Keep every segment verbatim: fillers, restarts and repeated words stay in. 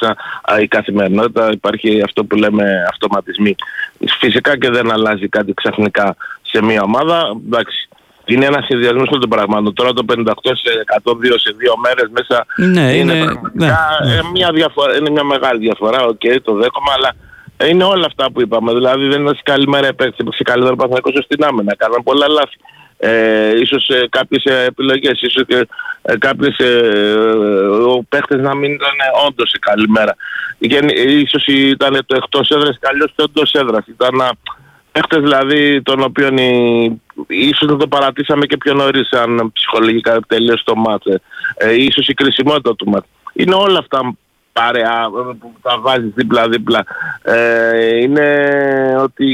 μέσα η καθημερινότητα, υπάρχει αυτό που λέμε αυτοματισμοί. Φυσικά και δεν αλλάζει κάτι ξαφνικά σε μια ομάδα. Εντάξει, είναι ένα συνδυασμός όλων των πραγμάτων. Τώρα το πενήντα οκτώ σε εκατόν δύο σε δύο μέρες μέσα ναι, είναι, είναι, πραγματικά ναι, ναι. Μια, διαφορά, είναι μια μεγάλη διαφορά. Οκ, okay, το δέχομαι, αλλά είναι όλα αυτά που είπαμε. Δηλαδή δεν είναι καλή μέρα επέκτηση. Έπαιξε καλύτερο Παναθηναϊκός στην άμυνα. Κάναν πολλά λάθη. Ε, ίσως ε, κάποιες ε, επιλογές, ίσως και ε, κάποιες ε, ο παίχτες να μην ήταν ε, όντως σε καλή μέρα. Ε, ίσως ήταν το εκτός έδρας και αλλιώς το εντός έδρας. Ήταν ε, παίχτες δηλαδή των οποίων ε, ίσως να το παρατήσαμε και πιο νωρίς αν ψυχολογικά τελείωσε το μάτς. Ε, ε, ίσως η κρισιμότητα του μάτς. Είναι όλα αυτά παρέα που τα βάζεις δίπλα-δίπλα. Ε, είναι ότι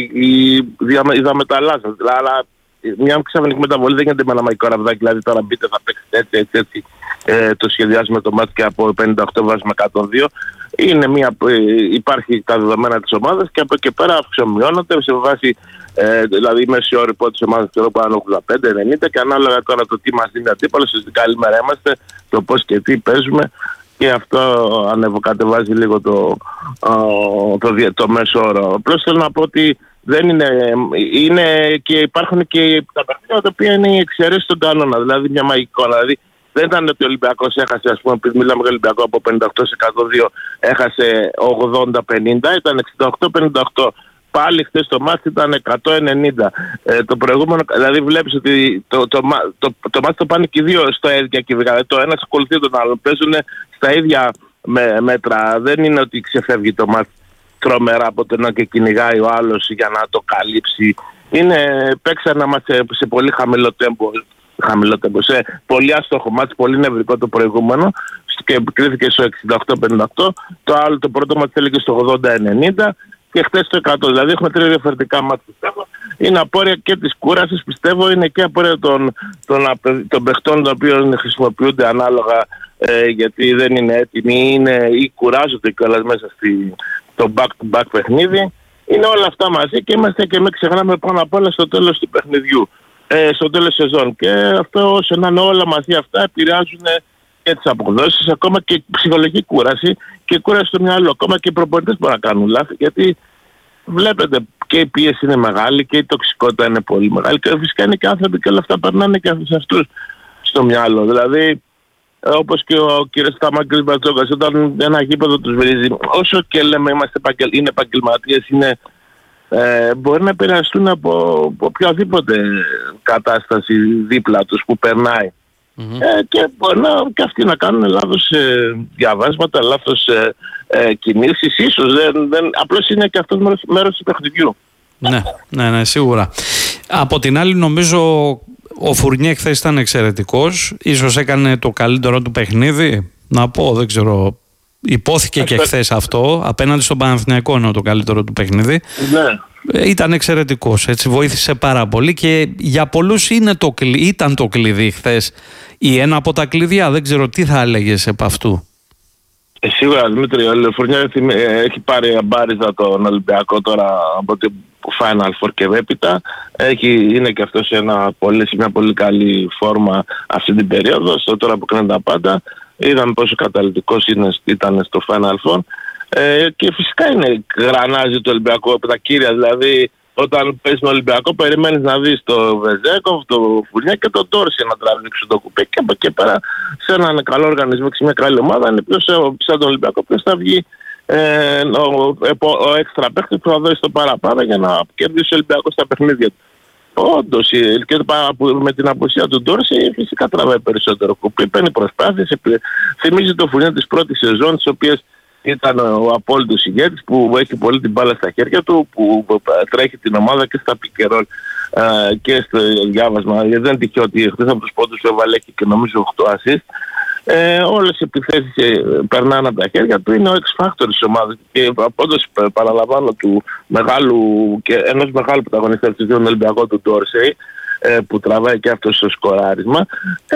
είδαμε τα λάθη. Αλλά μια ξαφνική μεταβολή δεν γίνεται με ένα μαγικό ραβδάκι. Δηλαδή τώρα μπείτε θα παίξετε έτσι, έτσι, έτσι. Ε, το σχεδιάζουμε το μάτι και από πενήντα οκτώ βάζουμε εκατόν δύο. Είναι μια, ε, υπάρχει τα δεδομένα της ομάδας και από εκεί πέρα αυξομειώνονται σε βάση, ε, δηλαδή η μέση όρη από τις ομάδες ξέρω πάνω ογδόντα πέντε ενενήντα και ανάλογα τώρα το τι μας δίνει αντίπαλος, στην καλή μέρα είμαστε, το πώς και τι παίζουμε. Και αυτό ανεβοκατεβάζει λίγο το, το, το, το μέσο όρο. Απλώς θέλω να πω ότι δεν είναι, είναι και υπάρχουν και τα παιχνίδια τα οποία είναι η εξαιρέση στον κανόνα, δηλαδή μια μαγική. Δηλαδή δεν ήταν ότι ο Ολυμπιακός έχασε, ας πούμε, επειδή μιλάμε για Ολυμπιακό από πενήντα οκτώ σε εκατόν δύο, έχασε ογδόντα πενήντα, ήταν εξήντα οκτώ πενήντα οκτώ. Πάλι χθες το μάτι ήταν εκατόν ενενήντα. Ε, το προηγούμενο, δηλαδή βλέπεις ότι το, το, το, το, το μάτι το πάνε και οι δύο στο ίδια και δηλαδή το ένας ακολουθεί τον άλλο. Παίζουν στα ίδια με, μέτρα. Δεν είναι ότι ξεφεύγει το μάτι τρομερά από το ένα και κυνηγάει ο άλλος για να το καλύψει. Είναι, παίξανε μας σε, σε πολύ χαμηλό τέμπο, χαμηλό τέμπο, σε πολύ άστοχο μάτι, πολύ νευρικό το προηγούμενο και κρίθηκε στο εξήντα οκτώ πενήντα οκτώ. Το άλλο το πρώτο μάτι έλεγε στο ογδόντα ενενήντα. Και χτες το εκατό. Δηλαδή έχουμε τρία διαφορετικά μάτια, πιστεύω. Είναι απόρρια και της κούρασης, πιστεύω, είναι και απόρρια των, των, των παιχτών των οποίων χρησιμοποιούνται ανάλογα ε, γιατί δεν είναι έτοιμοι είναι, ή κουράζονται κιόλας μέσα στο back-to-back παιχνίδι. Είναι όλα αυτά μαζί και είμαστε και με ξεχνάμε πάνω απ' όλα στο τέλος του παιχνιδιού, ε, στο τέλος σεζόν. Και αυτό όσο να είναι όλα μαζί αυτά επηρεάζουν και τις αποδόσεις, ακόμα και ψυχολογική κούραση και κούραση στο μυαλό. Ακόμα και οι προπονητές μπορούν να κάνουν λάθη, γιατί βλέπετε και η πίεση είναι μεγάλη και η τοξικότητα είναι πολύ μεγάλη. Και φυσικά είναι και άνθρωποι και όλα αυτά περνάνε και σε αυτούς στο μυαλό. Δηλαδή, όπως και ο κ. Σταμάκης Μπατζόκας, όταν ένα γήπεδο τους βρίζει, όσο και λέμε είμαστε επαγγελ, είναι επαγγελματίες, είναι, ε, μπορεί να επηρεαστούν από, από οποιαδήποτε κατάσταση δίπλα τους που περνάει. Mm-hmm. Ε, και μπορεί να, και αυτοί να κάνουν λάθος ε, διαβάσματα, λάθος ε, ε, κινήσεις, ίσως δεν, δεν, απλώς είναι και αυτό μέρος, μέρος του παιχνιδιού. Ναι, ναι, ναι, σίγουρα. Από την άλλη νομίζω ο Φουρνιέ χθες ήταν εξαιρετικός, ίσως έκανε το καλύτερο του παιχνίδι, να πω, δεν ξέρω, υπόθηκε και χθες αυτό, απέναντι στον Παναθηναϊκό είναι το καλύτερο του παιχνίδι. Ναι. Ήταν εξαιρετικός, έτσι, βοήθησε πάρα πολύ και για πολλούς είναι το, ήταν το κλειδί χθες ή ένα από τα κλειδιά, δεν ξέρω τι θα έλεγες επ' αυτού. Ε, σίγουρα Δημήτρη, ο Φουρνιέ έχει πάρει αμπάριζα τον Ολυμπιακό τώρα από την Final Four και έπειτα. Έχει, είναι και αυτό σε, ένα πολύ, σε μια πολύ καλή φόρμα αυτή την περίοδο, στο τώρα που κρίνουν τα πάντα. Είδαμε πόσο καταλυτικός ήταν στο Final Four. Ε, και φυσικά είναι γρανάζει το Ολυμπιακό από τα κύρια, δηλαδή όταν παίζεις με Ολυμπιακό περιμένεις να δεις το Βεζέκοφ, το Φουρνιέ και τον Τόρση να τραβήξουν το κουπί και από εκεί πέρα σε έναν καλό οργανισμό και σε μια καλή ομάδα είναι ποιος σαν τον Ολυμπιακό ποιος θα βγει ε, ο, ο, ο έξτρα παίκτης που θα δώσει το παραπάνω για να κερδίσει ο Ολυμπιακός στα παιχνίδια του. Όντως και με την απουσία του Τόρση φυσικά τραβάει περισσότερο κουπί, παίρνει προσπάθειες, θυμίζει το Φουρνιέ της πρώτης σεζόν τις οποίες ήταν ο απόλυτος ηγέτης που έχει πολύ την μπάλα στα χέρια του, που τρέχει την ομάδα και στα πικερόλ και στο διάβασμα. Γιατί δεν τυχαίο ότι χθες από τους πόντους έβαλε και νομίζω οκτώ ασίστ. Ε, όλες οι επιθέσεις ε, περνάνε από τα χέρια του, είναι ο X-Factor της ομάδας και όντως παραλαμβάνω του μεγάλου και ενός μεγάλου πρωταγωνιστή της δύο Ολυμπιακό του Ντόρσεϊ, που τραβάει και αυτό στο σκοράρισμα. Ε,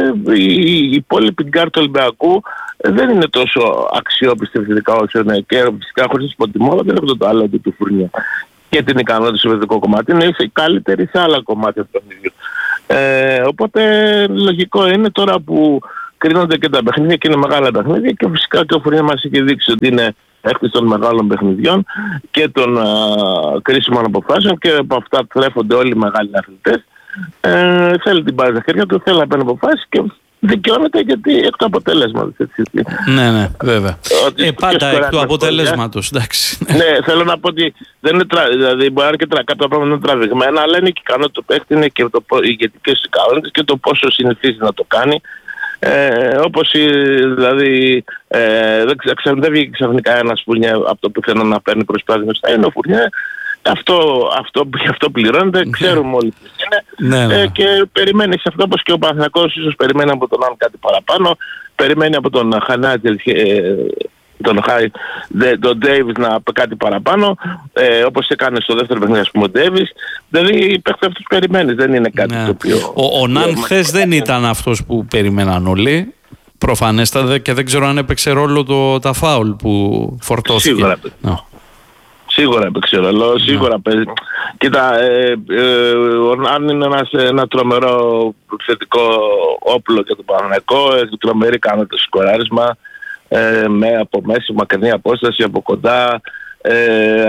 η, η υπόλοιπη γκάρ του Ολυμπιακού δεν είναι τόσο αξιόπιστη φυσικά όσο είναι και φυσικά χωρίς υποτιμώ δεν έχω το άλλο του Φουρνιέ και την ικανότητα στο παιδικό κομμάτι, είναι καλύτερη σε άλλα κομμάτια του παιχνιδιού. Ε, οπότε λογικό είναι τώρα που κρίνονται και τα παιχνίδια και είναι μεγάλα παιχνίδια και φυσικά και ο Φουρνιέ μας έχει δείξει ότι είναι έκτη των μεγάλων παιχνιδιών και των α, κρίσιμων αποφάσεων και από αυτά τρέφονται όλοι οι μεγάλοι αθλητές. Ε, θέλει την μπάλα στα χέρια του, θέλει να παίρνει αποφάσεις και δικαιώνεται γιατί εκ του αποτελέσματος. Ναι, ναι, βέβαια. Ότι ε, πάντα εκ του αποτελέσματος, εντάξει. Ναι, θέλω να πω ότι δεν είναι τρα... δηλαδή μπορεί να είναι και τρα... κάποια πράγματα είναι τραβηγμένα, αλλά είναι και ικανό το παίχτη, είναι και το... οι ηγετικές ικανότητες και το πόσο συνηθίζει να το κάνει. Ε, όπως δηλαδή ε, δεν, ξέρω, δεν βγήκε ξαφνικά ένας Φουρνιέ από το πουθενά να παίρνει προσπάθεια στα είναι ο Φουρνιέ. Αυτό, αυτό, αυτό πληρώνεται, ξέρουμε όλοι τι είναι. Ναι, ναι. Ε, και περιμένει σε αυτό όπως και ο Παναθηναϊκός ίσως περιμένει από τον άλλον κάτι παραπάνω. Περιμένει από τον Χανάτζελ, ε, τον, τον Ντέιβις να πει κάτι παραπάνω, ε, όπως έκανε στο δεύτερο παιχνίδι, ας πούμε, ο Ντέιβις. Δηλαδή οι παίκτες αυτούς περιμένεις, δεν είναι κάτι ναι. το οποίο... Ο, ο Ναν χθες δεν ήταν αυτός που περιμέναν όλοι. Προφανέστατα και δεν ξέρω αν έπαιξε ρόλο το, τα φάουλ που φορτώθηκε. Σίγουρα. No. Σίγουρα έπαιξε ρόλο, σίγουρα yeah. παίζει. Κοίτα, ε, ε, αν είναι ένας, ένα τρομερό θετικό όπλο για τον Παναθηναϊκό, έχει τρομερή ικανότητα στο σκοράρισμα, ε, με από μέση, μακρινή απόσταση, από κοντά. Ε, ε,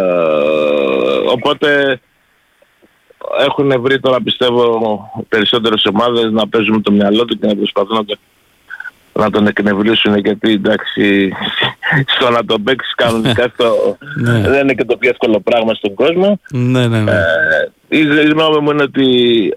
οπότε έχουν βρει τώρα, πιστεύω, περισσότερες ομάδες να παίζουν με το μυαλό του και να προσπαθούν να το να τον εκνευρίσουν, γιατί εντάξει στο να τον παίξεις κανονικά στο... δεν είναι και το πιο εύκολο πράγμα στον κόσμο. Ναι, ναι, ναι. Ε, η γνώμη μου είναι ότι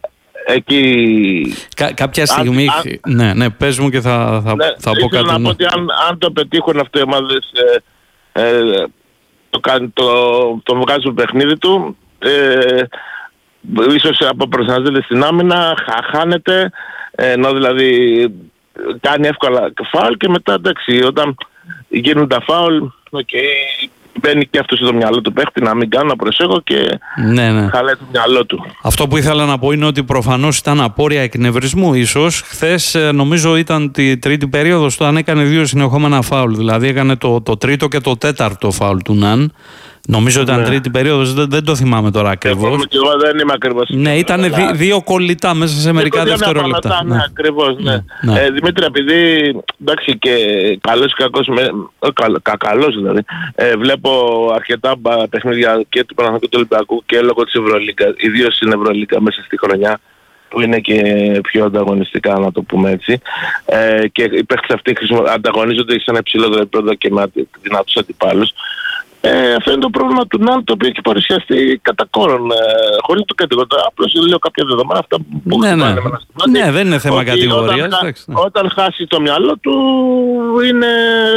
εκεί... Κα, κάποια στιγμή... Αν, ναι, ναι, πες μου και θα, θα, ναι, θα πω κάτι. Να πω ότι αν, αν το πετύχουν αυτοί οι ομάδες ε, ε, το, το, το βγάζουν παιχνίδι του, ε, ίσως από προσανατολίζεται στην άμυνα, χάνεται, ενώ δηλαδή κάνει εύκολα φάουλ και μετά εντάξει όταν γίνουν τα φάουλ okay, μπαίνει και αυτό στο μυαλό του παίχτη να μην κάνω, να προσέχω και ναι, ναι. χαλάει το μυαλό του. Αυτό που ήθελα να πω είναι ότι προφανώς ήταν απόρρια εκνευρισμού ίσως. Χθες νομίζω ήταν τη τρίτη περίοδος όταν έκανε δύο συνεχόμενα φάουλ, δηλαδή έκανε το, το τρίτο και το τέταρτο φάουλ του Ναν. Νομίζω ήταν ναι. τρίτη περίοδος, δεν, δεν το θυμάμαι τώρα ακριβώς. Και εγώ δεν είμαι ακριβώς. Ναι, ήταν δι, δύο κολυτά μέσα σε μερικά δευτερόλεπτα. Ναι, ναι, ακριβώς, ναι. ναι. Ε, Δημήτρη, επειδή εντάξει και καλός και κακός, με, κα, κα, καλός δηλαδή, ε, βλέπω αρκετά παιχνίδια και του Παναθηναϊκού του Ολυμπιακού και λόγω της Ευρωλίγκα, ιδίως στην Ευρωλίγκα μέσα στη χρονιά, που είναι και πιο ανταγωνιστικά, να το πούμε έτσι. Ε, και οι παίκτες αυτοί ανταγωνίζονται σε ένα υψηλότερο επίπεδο και με δυνατούς αντιπάλους. Ε, αυτό είναι το πρόβλημα του Ναν, το οποίο έχει παρουσιαστεί κατά κόρον. Ε, χωρίς το κατηγορία. Απλώς λέω κάποια δεδομένα αυτά που ναι, ναι. ναι, δεν είναι θέμα κατηγορίας. Όταν, όταν χάσει το μυαλό του είναι...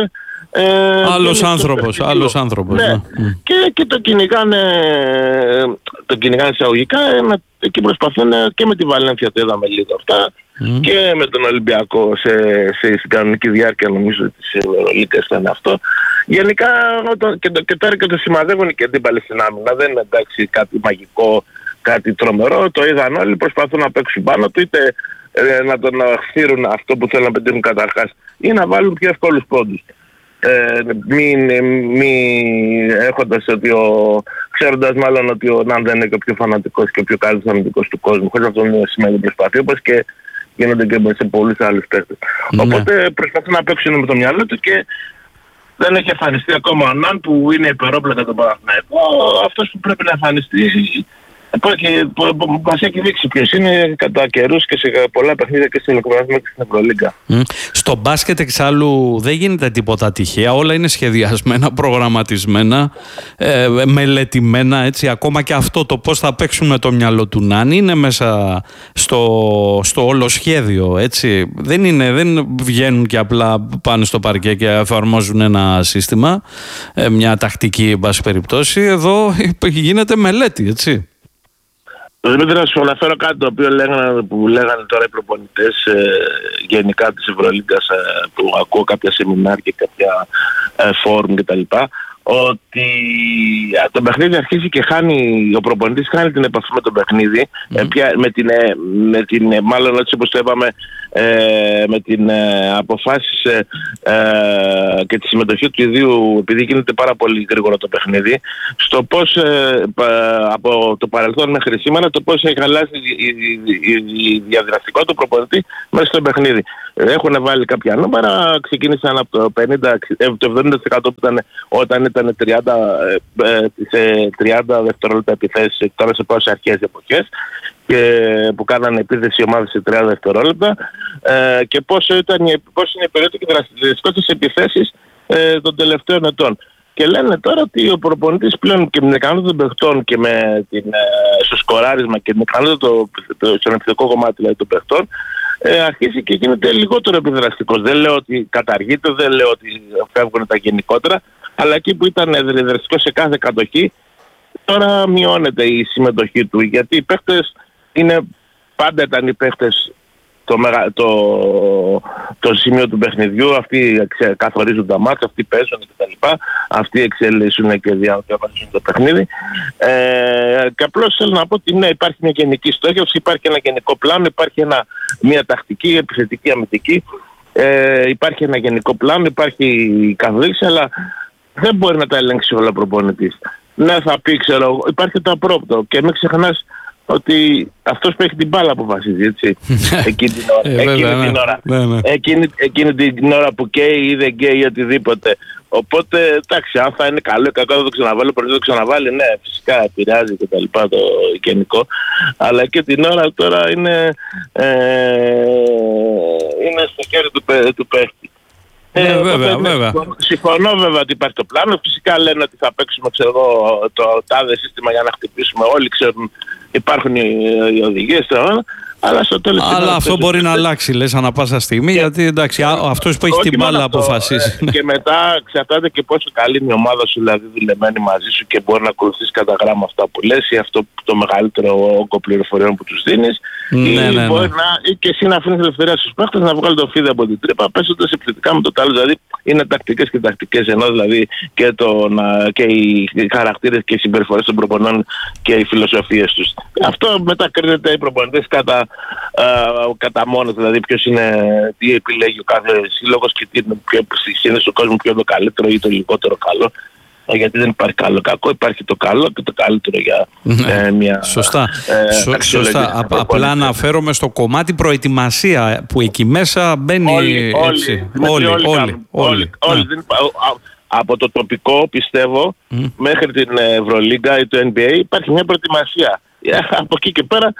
Ε, άλλος άνθρωπος, άλλος άνθρωπος. Ναι. Ναι. Και, και το κυνηγάνε, το κυνηγάνε εισαγωγικά, εκεί προσπαθούν και με τη Βαλένθια, το είδαμε λίγο αυτά, mm. και με τον Ολυμπιακό σε, σε, στην κανονική διάρκεια νομίζω της Ευρωλίγκας ήταν αυτό. Γενικά όταν, και, και τώρα και το σημαδεύουν και την αντίπαλοι άμυνα, δεν είναι εντάξει κάτι μαγικό, κάτι τρομερό, το είδαν όλοι, προσπαθούν να παίξουν πάνω του, είτε ε, να τον χθύρουν αυτό που θέλουν να πετύχουν καταρχάς ή να βάλουν πιο εύκολους πόντους. Ε, μην, μην έχοντας ότι ο, ξέροντας μάλλον ότι ο Ναν δεν είναι και ο πιο φανατικός και ο πιο καλός αμυντικός του κόσμου, χωρίς αυτό να σημαίνει προσπάθει, όπως και γίνονται και σε πολλούς άλλους παίκτες. Ναι. Οπότε προσπαθούν να παίξουν με το μυαλό του και δεν έχει εμφανιστεί ακόμα ο Ναν που είναι υπερόπλακα τον Παναθηναϊκό, αυτός που πρέπει να εμφανιστεί. Μας έχει δείξει ποιος είναι κατά καιρούς και σε πολλά παιχνίδια και στην Ολυμπιακή και στην Ευρωλίγκα. Mm. Στο μπάσκετ εξάλλου δεν γίνεται τίποτα τυχαία, όλα είναι σχεδιασμένα, προγραμματισμένα, ε, μελετημένα, έτσι. Ακόμα και αυτό το πώς θα παίξουν με το μυαλό του Νάνη είναι μέσα στο, στο όλο σχέδιο, έτσι. Δεν, είναι, δεν βγαίνουν και απλά πάνε στο παρκέ και εφαρμόζουν ένα σύστημα, ε, μια τακτική εν πάση περιπτώσει. Εδώ γίνεται μελέτη, έτσι. Δημήτρη, να σου αναφέρω κάτι το οποίο λέγανε, που λέγανε τώρα οι προπονητές ε, γενικά της Ευρωλίγκας, ε, που ακούω κάποια σεμινάρια και κάποια ε, φόρουμ κτλ. Ότι α, το παιχνίδι αρχίζει και χάνει, ο προπονητής χάνει την επαφή με το παιχνίδι, mm. ε, πια, με την, ε, με την, ε, μάλλον έτσι όπως το είπαμε, ε, με την ε, αποφάσεις ε, ε, και τη συμμετοχή του ιδίου, επειδή γίνεται πάρα πολύ γρήγορο το παιχνίδι, στο πώς ε, από το παρελθόν μέχρι σήμερα, το πώς έχει χαλάσει η, η, η, η διαδραστικότητα του προπονητή μέσα στο παιχνίδι. Έχουν βάλει κάποια νούμερα, ξεκίνησαν από το πενήντα, το εβδομήντα τοις εκατό που ήταν όταν ήταν τριάντα, σε τριάντα δευτερόλεπτα επιθέσεις, τώρα σε πόσες αρχές εποχές, και που κάνανε επίθεση ομάδες σε τριάντα δευτερόλεπτα, ε, και πόσο, ήταν, πόσο είναι η περίοδο και δραστηριότητα στις επιθέσεις ε, των τελευταίων ετών. Και λένε τώρα ότι ο προπονητής πλέον και με την ικανότητα των παιχτών και με την, ε, στο σκοράρισμα και την ικανότητα το, το, στον επιθετικό κομμάτι δηλαδή, των παιχτών, ε, αρχίζει και γίνεται λιγότερο επιδραστικός. Δεν λέω ότι καταργείται, δεν λέω ότι φεύγουν τα γενικότερα, αλλά εκεί που ήταν επιδραστικός σε κάθε κατοχή, τώρα μειώνεται η συμμετοχή του, γιατί οι παίχτες είναι, πάντα ήταν οι παίχτες το, το, το σημείο του παιχνιδιού, αυτοί καθορίζουν τα μάτια, αυτοί παίζουν κτλ. Αυτοί εξελίσσουν και διαβάζουν το παιχνίδι. Ε, και απλώς θέλω να πω ότι ναι, υπάρχει μια γενική στόχευση, υπάρχει ένα γενικό πλάνο, υπάρχει ένα, μια τακτική, επιθετική, αμυντική. Ε, υπάρχει ένα γενικό πλάνο, υπάρχει καθοδήγηση, αλλά δεν μπορεί να τα ελέγξει όλα ο προπονητής. Ναι, θα πει, ξέρω, υπάρχει το απρόπτο και μην ξεχνάς ότι αυτός που έχει την μπάλα αποφασίζει, έτσι. Εκείνη την ώρα. Ε, εκείνη, βέβαια, την ώρα. ναι, ναι. Εκείνη, εκείνη την ώρα που καίει ή δεν καίει ή οτιδήποτε. Οπότε, εντάξει, αν θα είναι καλό ή κακό θα το ξαναβάλει, μπορεί να το ξαναβάλει, ναι, φυσικά επηρεάζει και τα λοιπά το γενικό. Αλλά και την ώρα τώρα είναι, ε, είναι στο χέρι του, του παίχτη. Ναι, ε, βέβαια, οπότε, βέβαια. Συμφωνώ βέβαια ότι υπάρχει το πλάνο. Φυσικά λένε ότι θα παίξουμε, ξέρω εγώ, το τάδε σύστημα για να χτυπήσουμε. Όλοι ξέρουν, υπάρχουν οι, οι οδηγίες, αλλά στο τέλος... Αλλά αυτό μπορεί είναι... να αλλάξει, λες, ανά πάσα στιγμή, και... γιατί εντάξει, αυτός που έχει την μπάλα αποφασίσει. Ε, και μετά εξαρτάται και πόσο καλή είναι η ομάδα σου, δηλαδή δουλεμένη μαζί σου και μπορεί να ακολουθήσει κατά γράμμα αυτά που λες ή αυτό το μεγαλύτερο όγκο πληροφοριών που τους δίνεις. Ναι, ή ναι, ναι. μπορεί να, ή και εσύ να αφήνεις ελευθερία στους παίχτες να βγάλει το φίδι από την τρύπα, παίζοντας επιθετικά με το τάλο. Δηλαδή είναι τακτικές και τακτικές, ενώ δηλαδή και, το, να, και οι χαρακτήρες και οι συμπεριφορές των προπονών και οι φιλοσοφίες τους. Αυτό μετά κρίνεται οι προπονητές κατά, α, κατά μόνος, δηλαδή ποιος είναι, τι επιλέγει ο κάθε σύλλογος και τι είναι στον κόσμο ποιο είναι το καλύτερο ή το λιγότερο καλό. Γιατί δεν υπάρχει καλό κακό, υπάρχει το καλό και το καλύτερο για ε, μια... Σωστά. Ε, Σω, σωστά. Α, απλά αναφέρομαι στο κομμάτι προετοιμασία που εκεί μέσα μπαίνει... Όλοι, έτσι. όλοι, όλοι, όλοι, όλοι, όλοι, όλοι. ναι. Δεν, από το τοπικό, πιστεύω, mm. μέχρι την Ευρωλίγκα ή το N B A υπάρχει μια προετοιμασία. Από εκεί και πέρα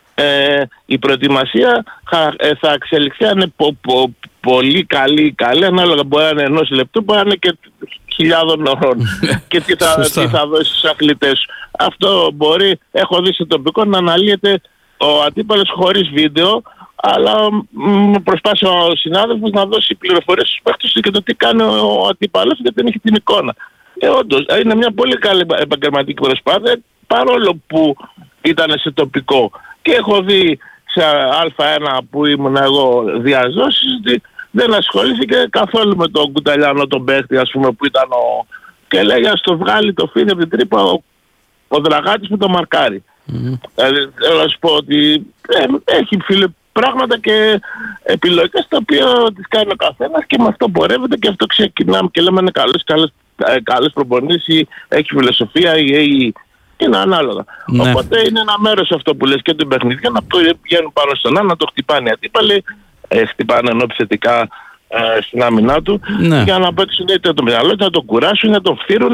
ε, η προετοιμασία θα, ε, θα εξελιχθεί αν είναι πο, πο, πολύ καλή ή καλή, ανάλογα μπορεί να είναι ενός λεπτού, μπορεί να είναι και χιλιάδων ώρων. Και τι θα, τι θα δώσει στους αθλητές σου. Αυτό μπορεί, έχω δει σε τοπικό, να αναλύεται ο αντίπαλος χωρίς βίντεο, αλλά προσπάθησε ο συνάδελφος να δώσει πληροφορίες στους παίκτες και το τι κάνει ο αντίπαλος, γιατί δεν έχει την εικόνα. Ε, όντως, είναι μια πολύ καλή επαγγελματική προσπάθεια, παρόλο που ήταν σε τοπικό. Και έχω δει σε Α1 που ήμουν εγώ διαζώσεις ότι δεν ασχολήθηκε καθόλου με τον Κουταλιάνο τον παίχτη, ας πούμε, που ήταν ο... και λέγει ας το βγάλει το φίδι από την τρύπα ο, ο Δραγάτης που το μαρκάρει. Mm-hmm. Δηλαδή θέλω να σου πω ότι ε, έχει φίλε πράγματα και επιλογές τα οποία τις κάνει ο καθένας και με αυτό πορεύεται και αυτό ξεκινάμε και λέμε είναι καλές, καλές, καλές προπονήσεις ή έχει φιλοσοφία ή έχει... είναι ανάλογα. Ναι. Οπότε είναι ένα μέρος αυτό που λες και την παιχνίδια να πηγαίνουν πάνω στον άλλο, να το χτυπάνε οι αντίπαλοι, ε, χτυπάνε ενώ επιθετικά ε, στην άμυνά του, ναι. για να παίξουν είτε το μυαλό, είτε να τον κουράσουν, να τον φθύρουν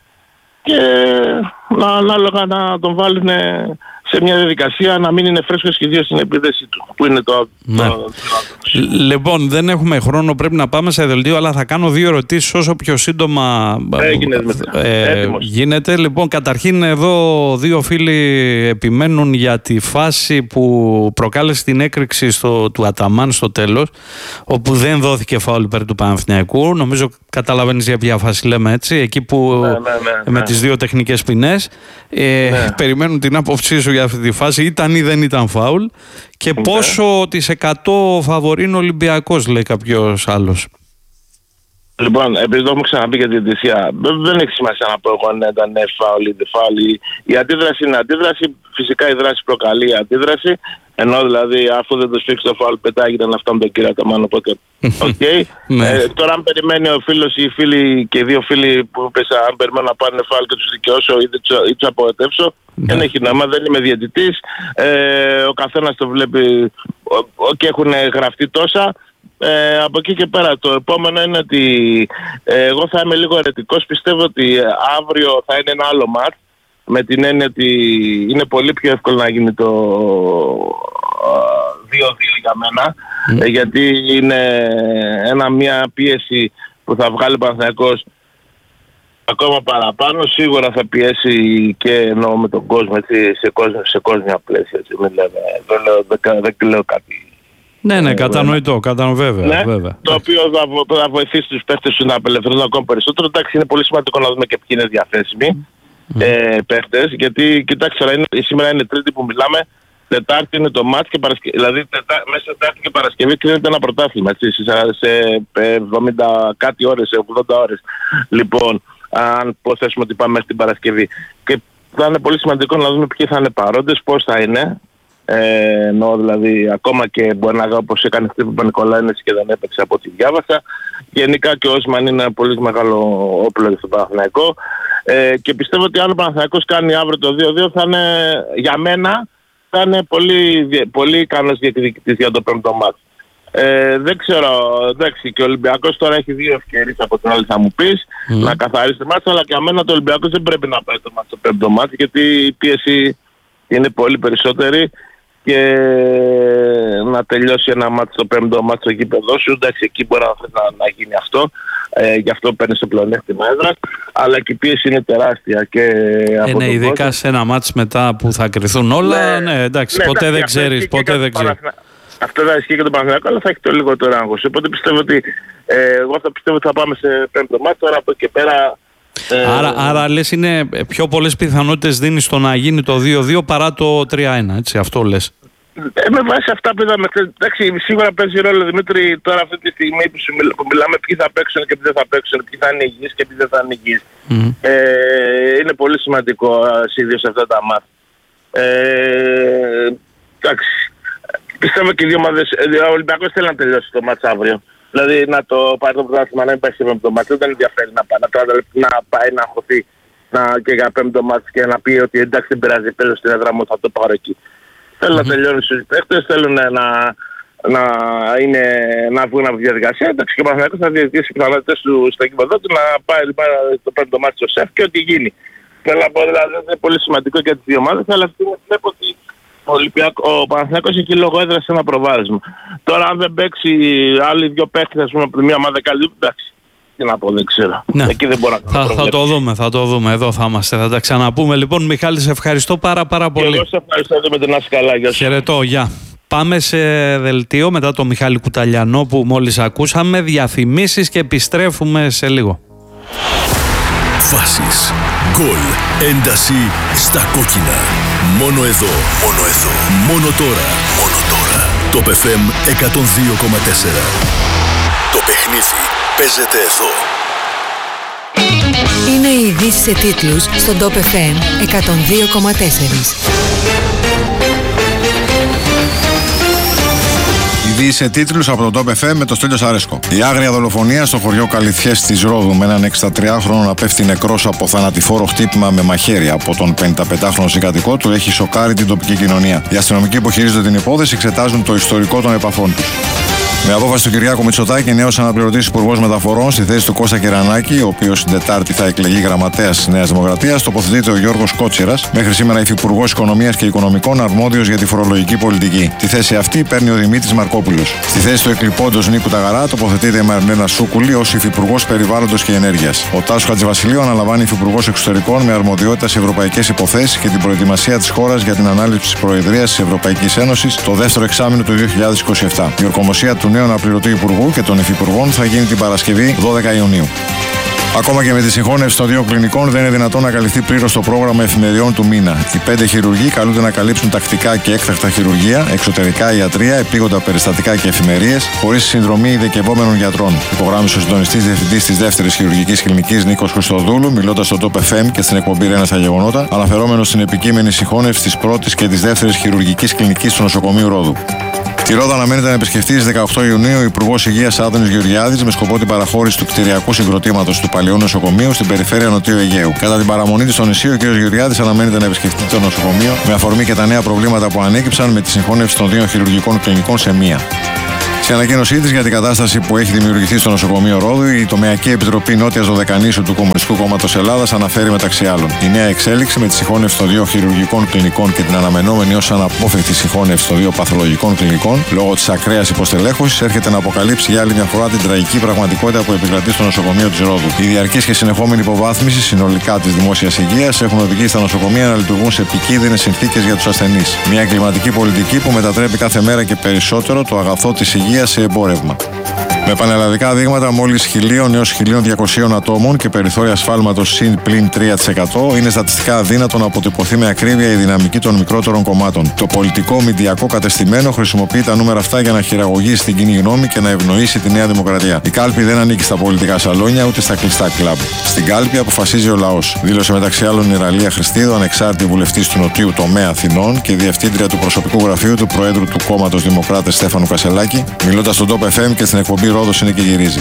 και να, ανάλογα να τον βάλουν σε μια διαδικασία να μην είναι φρέσκος και ιδίως στην επίδεση του, που είναι το... Ναι. το, το, το... Λοιπόν, δεν έχουμε χρόνο, πρέπει να πάμε σε δελτίο, αλλά θα κάνω δύο ερωτήσεις όσο πιο σύντομα ε, γίνεται. Λοιπόν, καταρχήν εδώ δύο φίλοι επιμένουν για τη φάση που προκάλεσε την έκρηξη στο, του Αταμάν στο τέλος, όπου δεν δόθηκε φάουλ υπέρ του Παναθηναϊκού. Νομίζω καταλαβαίνεις για ποια φάση λέμε, έτσι, εκεί που ναι, ναι, ναι, ναι. με τις δύο τεχνικές ποινές ε, ναι. περιμένουν την άποψή σου για αυτή τη φάση, ήταν ή δεν ήταν φάουλ και ναι. πόσο τις εκατό φαβορεί είναι ο Ολυμπιακός, λέει κάποιος άλλος. Λοιπόν, επειδή το έχουμε ξαναπεί για τη διαιτησία, δεν έχει σημασία να πω εγώ αν ήταν φάουλ ή δεν φάουλ. Η αντίδραση είναι αντίδραση. Φυσικά η δράση προκαλεί αντίδραση. Ενώ δηλαδή αφού δεν το σφίξει το φάουλ, πετάγεται να φτάνει τον κύριο Αταμάνο. Οπότε, οκ. Okay. ε, τώρα, αν περιμένει ο φίλος ή οι φίλοι και οι δύο φίλοι που είπε, αν περιμένω να πάρουν φάουλ και τους δικαιώσω ή τους απογοητεύσω, δεν έχει νόημα, δεν είμαι διαιτητής. Ε, ο καθένας το βλέπει και έχουν γραφτεί τόσα. Ε, από εκεί και πέρα το επόμενο είναι ότι ε, εγώ θα είμαι λίγο ερετικός. Πιστεύω ότι αύριο θα είναι ένα άλλο μάτς, με την έννοια ότι είναι πολύ πιο εύκολο να γίνει το δύο δύο για μένα, mm. ε, γιατί είναι ένα, μια πίεση που θα βγάλει ο Παναθηναϊκός ακόμα παραπάνω. Σίγουρα θα πιέσει και εννοώ με τον κόσμο, έτσι, σε, κόσμο, σε κόσμια πλαίσια, έτσι, μην λέμε, δεν, λέω, δεν, δεν λέω κάτι. Ναι, ναι, κατανοητό, κατανοητό, βέβαια, ναι, βέβαια. Το οποίο θα, θα βοηθήσει τους παίχτες σου να απελευθερώνουν ακόμα περισσότερο. Εντάξει, είναι πολύ σημαντικό να δούμε και ποιοι είναι διαθέσιμοι mm. ε, παίχτες, γιατί κοιτάξτε, είναι, σήμερα είναι Τρίτη που μιλάμε, Τετάρτη είναι το μάτς και Παρασκευή. Δηλαδή τετά, μέσα Τετάρτη και Παρασκευή κρίνεται ένα πρωτάθλημα, έτσι, σε εβδομήντα κάτι ώρες, σε ογδόντα ώρες. Λοιπόν, αν πώς θέσουμε ότι πάμε μέχρι την Παρασκευή. Και θα είναι πολύ σημαντικό να δούμε ποιοι θα είναι παρόντες, πώς θα είναι. Ε, εννοώ δηλαδή ακόμα και μπορεί να όπως έκανε χτύπη ο Παπα-Νικολάης και δεν έπαιξε από ό,τι διάβασα. Γενικά και ο Όσμαν είναι ένα πολύ μεγάλο όπλο στο Παναθηναϊκό. Ε, και πιστεύω ότι αν ο Παναθηναϊκός κάνει αύριο το δύο δύο θα είναι, για μένα, θα είναι πολύ, πολύ ικανός διεκδικητής για το πέμπτο μάτς. Ε, δεν ξέρω, εντάξει, και ο Ολυμπιακός τώρα έχει δύο ευκαιρίες από την άλλη θα μου πεις mm. να καθαρίσει το μάτς, αλλά για μένα το Ολυμπιακός δεν πρέπει να πάει το μάτς το πέμπτο μάτς, γιατί η πίεση είναι πολύ περισσότερη και να τελειώσει ένα μάτς στο πέμπτο μάτς στο γήπεδο σου. Εντάξει, εκεί μπορεί να, να, να γίνει αυτό, ε, γι' αυτό παίρνει το πλεονέκτημα έδρας, αλλά και η πίεση είναι τεράστια. Και ε, ναι, ειδικά κόσμο. Σε ένα μάτς μετά που θα κρυθούν όλα, ναι, ναι εντάξει, ναι, ποτέ εντάξει, δεν ξέρεις, ποτέ δεν ξέρεις. Αυτό θα ισχύει και τον Παναθηναϊκό, αλλά θα έχει το λιγότερο άγχος. Οπότε πιστεύω ότι, ε, εγώ θα πιστεύω ότι θα πάμε σε πέμπτο μάτς, τώρα από εκεί πέρα. Ε, άρα, άρα λες είναι πιο πολλές πιθανότητες δίνει στο να γίνει το δύο δύο παρά το τρία ένα, έτσι, αυτό λες. Ε, με βάση αυτά που είδαμε, εντάξει, σίγουρα παίζει ρόλο, Δημήτρη, τώρα αυτή τη στιγμή που, μιλ, που μιλάμε ποιοι θα παίξουν και ποιοι δεν θα παίξουν, ποιοι θα είναι υγιείς και ποιοι δεν θα είναι υγιείς. Mm. Ε, είναι πολύ σημαντικό ιδίως σε αυτά τα μάτια. Ε, εντάξει, πιστεύω και οι δύο ομάδες, ο Ολυμπιακός θέλει να τελειώσει το μάτς αύριο. Δηλαδή να το πάρει το πρωτάθλημα, να μην πάει σε πέμπτο μάτς, δεν ενδιαφέρει να πάει, να, να πάει να χωθεί να, και για πέμπτο μάτς και να πει ότι εντάξει δεν πειράζει, παίζω στην έδρα μου, θα το πάρω εκεί. Θέλουν mm-hmm. να τελειώνουν στους παίχτες, θέλουν να, να, είναι, να βγουν από τη διαδικασία. Εντάξει, και ο Παναθηναϊκός θα διαιτήσει πιθανότητες του στο κήπεδο του να πάει το πέμπτο μάτι στο ΣΕΦ και ό,τι γίνει. Θέλω να πω δηλαδή είναι πολύ σημαντικό για τις δύο ομάδες, αλλά αυτή βλέπω ότι ο, ο Παναθηναϊκός έχει λόγω έδρας ένα προβάδισμα. Τώρα αν δεν παίξει άλλοι δύο παίχτες, ας πούμε, από μια ομάδα καλή, εντάξει. Τι να πω, δεν ξέρω. Ναι. Εκεί δεν μπορώ να θα, θα το δούμε, θα το δούμε. Εδώ θα είμαστε, θα τα ξαναπούμε. Λοιπόν, Μιχάλη, σε ευχαριστώ πάρα πάρα πολύ. Και εγώ σε ευχαριστώ με την άση καλά. Γεια σου. Χαιρετώ, γεια. Πάμε σε δελτίο μετά το Μιχάλη Κουταλιανό που μόλις ακούσαμε. Διαφημίσεις και επιστρέφουμε σε λίγο. Φάσεις, γκολ, ένταση στα κόκκινα. Μόνο εδώ, μόνο εδώ, μόνο τώρα, μόνο τώρα. Το εφ εμ εκατόν δύο κόμμα τέσσερα. Το παιχνίδι παίζεται εδώ. Είναι οι ειδήσεις σε τίτλους στον Top εφ εμ εκατόν δύο κόμμα τέσσερα. Ειδήσεις σε τίτλους από τον Top εφ εμ με το Στέλιο Σαρέσκο. Η άγρια δολοφονία στο χωριό Καλυθιές της Ρόδου με έναν εξήντα να πέφτει νεκρός από θανατηφόρο χτύπημα με μαχαίρι από τον πενηνταπεντάχρονο συγκατοικό του έχει σοκάρει την τοπική κοινωνία. Οι αστυνομικοί που χειρίζονται την υπόθεση εξετάζουν το ιστορικό των επαφών τους. Με απόφαση του Κυριάκου Μητσοτάκη, νέος αναπληρωτής υπουργός μεταφορών στη θέση του Κώστα Κερανάκη, ο οποίος την Τετάρτη θα εκλεγεί γραμματέας της Νέας Δημοκρατίας, τοποθετείται ο Γιώργος Κότσιρας, μέχρι σήμερα υφυπουργός Οικονομίας και Οικονομικών, αρμόδιος για τη φορολογική πολιτική. Τη θέση αυτή παίρνει ο Δημήτρης Μαρκόπουλος. Στη θέση του εκλειπώντος Νίκου Ταγαρά τοποθετείται η Μαρλένα Σούκουλη ως υφυπουργός Περιβάλλοντος και Ενέργειας. Ο Τάσος Χατζηβασιλείου αναλαμβάνει υφυπουργός Εξωτερικών με αρμοδιότητα σε ευρωπαϊκές υποθέσεις και την προετοιμασία της χώρας για την ανάληψη της Προεδρίας της Ευρωπαϊκής Ένωσης το δεύτερο εξάμηνο του δύο χιλιάδες είκοσι επτά. Η ορκομοσία του νέου αναπληρωτή υπουργού και των υφυπουργών θα γίνει την Παρασκευή δώδεκα Ιουνίου. Ακόμα και με τη συγχώνευση των δύο κλινικών δεν είναι δυνατόν να καλυφθεί πλήρως το πρόγραμμα εφημεριών του μήνα. Οι πέντε χειρουργοί καλούνται να καλύψουν τακτικά και έκτακτα χειρουργία, εξωτερικά ιατρία, επίγοντα περιστατικά και εφημερίες, χωρίς συνδρομή ειδικευόμενων γιατρών. Υπογράμμισε ο συντονιστής διευθυντής της δεύτερης χειρουργικής κλινικής Νίκος Χριστοδούλου, μιλώντας στο Top εφ εμ και στην εκπομπή Ρένα στα Γεγονότα, αναφερόμενος στην επικείμενη συγχώνευση της πρώτης και της δεύτερης χειρουργικής κλινικής του νοσοκομείου Ρόδου. Τη Ρόδο αναμένεται να επισκεφτεί στις δεκαοκτώ Ιουνίου ο Υπουργός Υγείας Άδωνης Γεωργιάδης με σκοπό την παραχώρηση του κτηριακού συγκροτήματος του παλαιού νοσοκομείου στην περιφέρεια Νοτιού Αιγαίου. Κατά την παραμονή της στο νησί, ο κ. Γεωργιάδης αναμένεται να επισκεφτεί το νοσοκομείο με αφορμή και τα νέα προβλήματα που ανέκυψαν με τη συγχώνευση των δύο χειρουργικών κλινικών σε μία. Σε ανακοίνωσή της για την κατάσταση που έχει δημιουργηθεί στο νοσοκομείο Ρόδου, η Τομεακή Επιτροπή Νότιας Δωδεκανήσου του Κομμουνιστικού Κόμματος Ελλάδας αναφέρει μεταξύ άλλων: η νέα εξέλιξη με τη συγχώνευση των δύο χειρουργικών κλινικών και την αναμενόμενη ως αναπόφευκτη συγχώνευση των δύο παθολογικών κλινικών λόγω της ακραίας υποστελέχωσης έρχεται να αποκαλύψει για άλλη μια φορά την τραγική πραγματικότητα που επικρατεί στο νοσοκομείο της Ρόδου. Η διαρκής και συνεχόμενη υποβάθμιση συνολικά της δημόσιας υγείας έχουν οδηγήσει τα νοσοκομεία να λειτουργούν σε επικίνδυνες συνθήκες για τους ασθενείς. Μια εγκληματική πολιτική που μετατρέπει κάθε μέρα και περισσότερο το αγαθό της υγείας σε εμπόρευμα. Με πανελλαδικά δείγματα μόλις χίλια έως χίλια διακόσια ατόμων και περιθώρια σφάλματος συν πλην τρία τοις εκατό, είναι στατιστικά αδύνατο να αποτυπωθεί με ακρίβεια η δυναμική των μικρότερων κομμάτων. Το πολιτικό μηντιακό κατεστημένο χρησιμοποιεί τα νούμερα αυτά για να χειραγωγήσει την κοινή γνώμη και να ευνοήσει τη Νέα Δημοκρατία. Η κάλπη δεν ανήκει στα πολιτικά σαλόνια ούτε στα κλειστά κλαμπ. Στην κάλπη αποφασίζει ο λαός. Δήλωσε μεταξύ άλλων η Ραλία Χριστίδου, ανεξάρτητη βουλευτής του Νοτιού Τομέα Αθηνών και διευθύντρια του προσωπικού γραφείου του Προέδρου του Κόμματος Δημοκράτες Στέφανου Κασελάκη, μιλώντας στον Top εφ εμ και στην εκπομπή Ρόδος είναι και γυρίζει.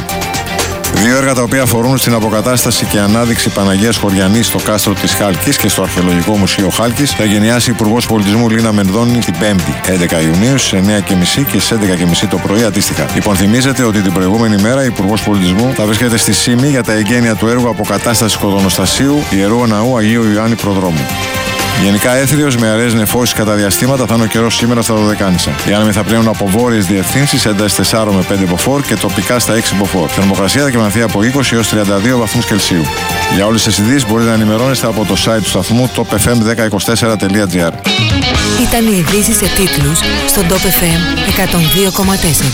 Δύο έργα τα οποία αφορούν στην αποκατάσταση και ανάδειξη Παναγίας Χωριανής στο κάστρο της Χάλκης και στο Αρχαιολογικό Μουσείο Χάλκης θα γενιάσει η Υπουργός Πολιτισμού Λίνα Μενδώνη την πέμπτη, έντεκα Ιουνίου στις εννιά και μισή και στις έντεκα και μισή το πρωί αντίστοιχα. Υπενθυμίζεται ότι την προηγούμενη μέρα η Υπουργός Πολιτισμού θα βρίσκεται στη Σύμη για τα εγγένεια του έργου αποκατάστασης κοδονοστασίου Ιερού Ναού Αγίου Ιωάννη Προδρόμου. Γενικά έθριος με αραιές νεφώσεις κατά διαστήματα θα είναι ο καιρός σήμερα στα Δωδεκάνησα. Οι άνεμοι θα πλέουν από βόρειες διευθύνσεις, ένταση τέσσερα με πέντε μποφόρ και τοπικά στα έξι μποφόρ. Θερμοκρασία θα κυμανθεί από είκοσι έως τριάντα δύο βαθμούς Κελσίου. Για όλες τις ειδήσεις μπορείτε να ενημερώνεστε από το site του σταθμού top f m ένα μηδέν δύο τέσσερα τελεία g r. Ήταν οι ειδήσεις σε τίτλους στον Top εφ εμ εκατόν δύο κόμμα τέσσερα.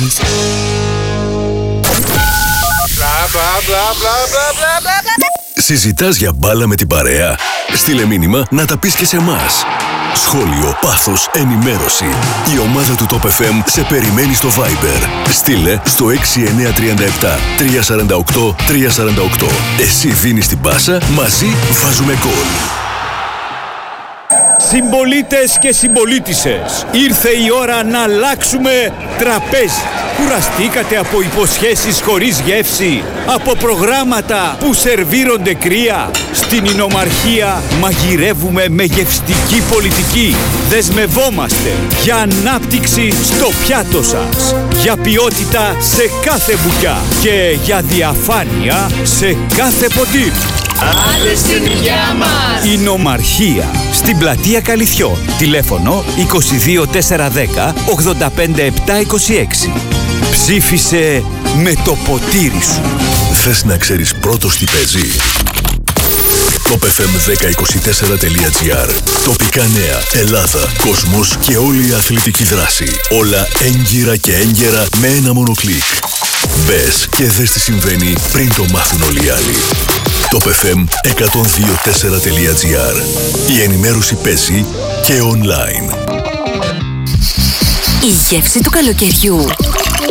Συζητάς για μπάλα με την παρέα? Στείλε μήνυμα να τα πεις και σε εμάς. Σχόλιο, πάθος, ενημέρωση. Η ομάδα του Top εφ εμ σε περιμένει στο Viber. Στείλε στο έξι εννιά τρία επτά τρία τέσσερα οκτώ τρία τέσσερα οκτώ. Εσύ δίνεις την πάσα, μαζί βάζουμε γκολ. Συμπολίτες και συμπολίτισσες, ήρθε η ώρα να αλλάξουμε τραπέζι. Κουραστήκατε από υποσχέσεις χωρίς γεύση, από προγράμματα που σερβίρονται κρύα? Στην Ινομαρχία μαγειρεύουμε με γευστική πολιτική. Δεσμευόμαστε για ανάπτυξη στο πιάτο σας, για ποιότητα σε κάθε μπουκιά και για διαφάνεια σε κάθε ποτήρι. Άντε στην υγειά μας! Ινομαρχία, στην πλατεία Καλυθιών. Τηλέφωνο είκοσι δύο τετρακόσια δέκα ογδόντα πέντε επτακόσια είκοσι έξι. Ψήφισε με το ποτήρι σου. Θες να ξέρεις πρώτος τι παίζει? top f m ένα μηδέν δύο τέσσερα τελεία g r. Τοπικά νέα, Ελλάδα, κόσμος και όλη η αθλητική δράση. Όλα έγκυρα και έγκαιρα με ένα μόνο κλικ. Μπες και δες τι συμβαίνει πριν το μάθουν όλοι οι άλλοι. top f m εκατόν δύο τέσσερα τελεία g r. Η ενημέρωση παίζει και online. Η γεύση του καλοκαιριού